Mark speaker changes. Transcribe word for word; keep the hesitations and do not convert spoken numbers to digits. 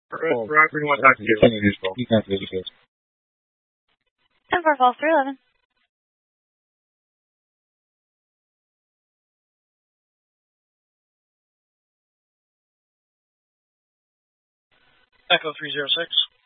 Speaker 1: Roger, we want to talk to you.
Speaker 2: ten four Falls three eleven.
Speaker 3: Echo three zero six.